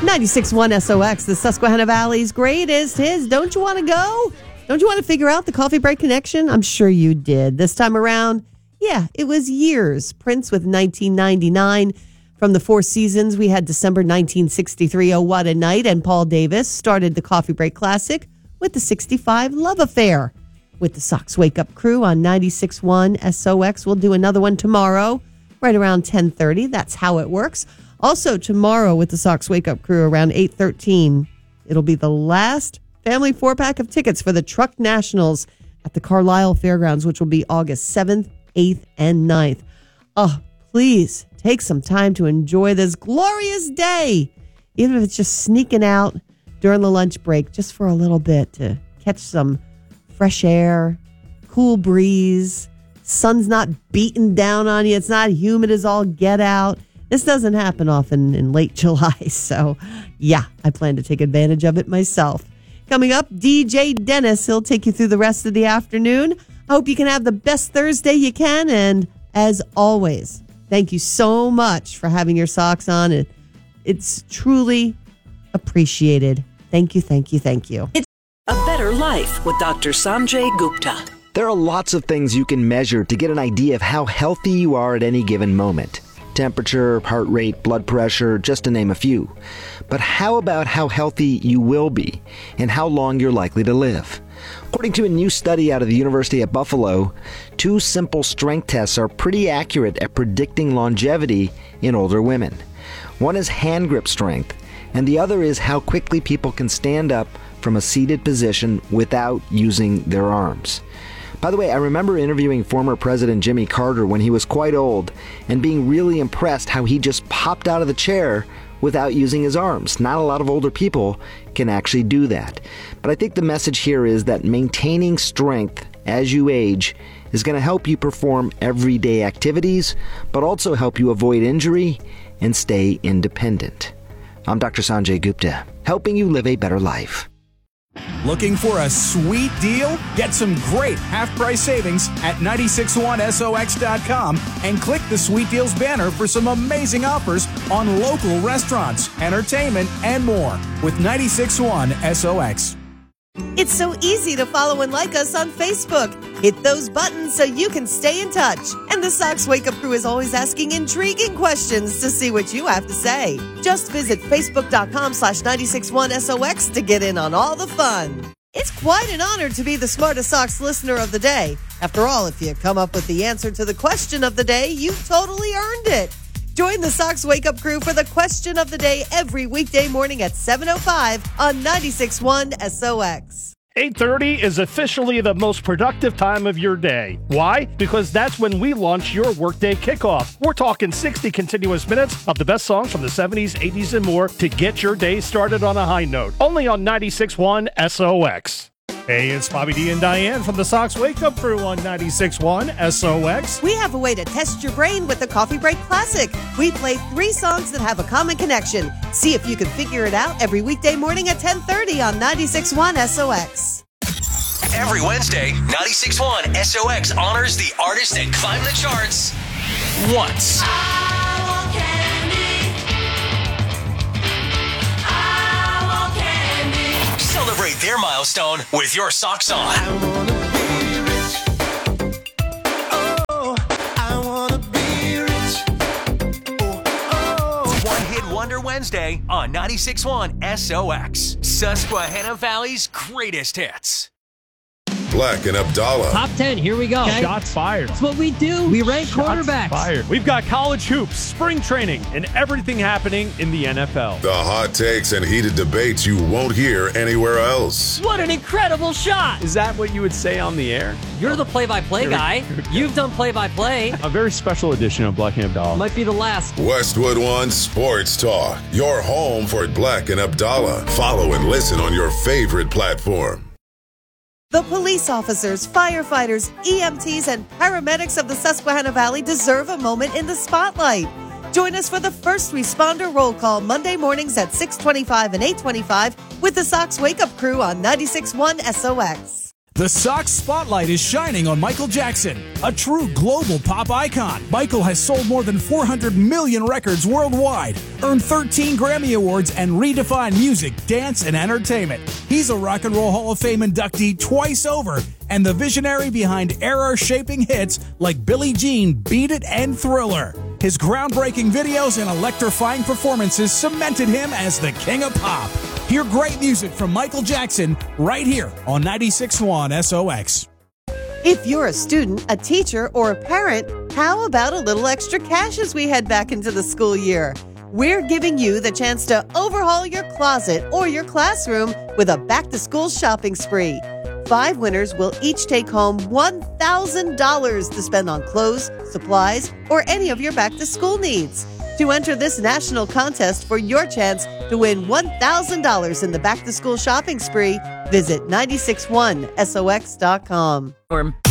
96.1 SOX, the Susquehanna Valley's greatest hits. Don't you want to go? Don't you want to figure out the coffee break connection? I'm sure you did. This time around, yeah, it was years. Prince with 1999. From the Four Seasons, we had December 1963, Oh What a Night. And Paul Davis started the Coffee Break Classic with the 65 Love Affair. With the Sox Wake Up Crew on 96.1 SOX. We'll do another one tomorrow, right around 10:30. That's how it works. Also, tomorrow with the Sox Wake Up Crew around 8:13, it'll be the last family 4-pack of tickets for the Truck Nationals at the Carlisle Fairgrounds, which will be August 7th, 8th, and 9th. Oh, please take some time to enjoy this glorious day, even if it's just sneaking out during the lunch break just for a little bit to catch some fresh air, cool breeze. Sun's not beating down on you. It's not humid as all get out. This doesn't happen often in late July, so yeah, I plan to take advantage of it myself. Coming up, DJ Dennis. He'll take you through the rest of the afternoon. I hope you can have the best Thursday you can, and as always, thank you so much for having your socks on. It's truly appreciated. Thank you, thank you, thank you. A Better Life with Dr. Sanjay Gupta. There are lots of things you can measure to get an idea of how healthy you are at any given moment. Temperature, heart rate, blood pressure, just to name a few. But how about how healthy you will be and how long you're likely to live? According to a new study out of the University at Buffalo, 2 simple strength tests are pretty accurate at predicting longevity in older women. One is hand grip strength, and the other is how quickly people can stand up from a seated position without using their arms. By the way, I remember interviewing former President Jimmy Carter when he was quite old and being really impressed how he just popped out of the chair without using his arms. Not a lot of older people can actually do that. But I think the message here is that maintaining strength as you age is going to help you perform everyday activities, but also help you avoid injury and stay independent. I'm Dr. Sanjay Gupta, helping you live a better life. Looking for a sweet deal? Get some great half-price savings at 961sox.com and click the Sweet Deals banner for some amazing offers on local restaurants, entertainment, and more with 961 SOX. It's so easy to follow and like us on Facebook. Hit those buttons so you can stay in touch. And the Sox Wake Up Crew is always asking intriguing questions to see what you have to say. Just visit facebook.com/961SOX to get in on all the fun. It's quite an honor to be the smartest Sox listener of the day. After all, if you come up with the answer to the question of the day, you've totally earned it. Join the Sox Wake Up Crew for the question of the day every weekday morning at 7:05 on 96.1 SOX. 8:30 is officially the most productive time of your day. Why? Because that's when we launch your workday kickoff. We're talking 60 continuous minutes of the best songs from the 70s, 80s, and more to get your day started on a high note. Only on 96.1 SOX. Hey, it's Bobby D and Diane from the Sox Wake Up Crew on 96.1 SOX. We have a way to test your brain with the Coffee Break Classic. We play 3 songs that have a common connection. See if you can figure it out every weekday morning at 10:30 on 96.1 SOX. Every Wednesday, 96.1 SOX honors the artists that climb the charts once. Celebrate their milestone with your socks on. I wanna be rich. Oh, I wanna be rich. Oh. One Hit Wonder Wednesday on 96.1 SOX. Susquehanna Valley's greatest hits. Black and Abdallah. Top 10, here we go. Okay. Shots fired. That's what we do. We rank quarterbacks. Fired. We've got college hoops, spring training, and everything happening in the NFL. The hot takes and heated debates you won't hear anywhere else. What an incredible shot. Is that what you would say on the air? You're the play-by-play guy. You've done play-by-play. A very special edition of Black and Abdallah. Might be the last. Westwood One Sports Talk. Your home for Black and Abdallah. Follow and listen on your favorite platform. The police officers, firefighters, EMTs, and paramedics of the Susquehanna Valley deserve a moment in the spotlight. Join us for the First Responder Roll Call Monday mornings at 6:25 and 8:25 with the Sox Wake Up Crew on 96.1 SOX. The Sox spotlight is shining on Michael Jackson, a true global pop icon. Michael has sold more than 400 million records worldwide, earned 13 Grammy Awards, and redefined music, dance, and entertainment. He's a Rock and Roll Hall of Fame inductee twice over, and the visionary behind era-shaping hits like Billie Jean, Beat It, and Thriller. His groundbreaking videos and electrifying performances cemented him as the king of pop. Hear great music from Michael Jackson right here on 96.1 SOX. If you're a student, a teacher, or a parent, how about a little extra cash as we head back into the school year? We're giving you the chance to overhaul your closet or your classroom with a back-to-school shopping spree. 5 winners will each take home $1,000 to spend on clothes, supplies, or any of your back-to-school needs. To enter this national contest for your chance to win $1,000 in the back-to-school shopping spree, visit 961SOX.com.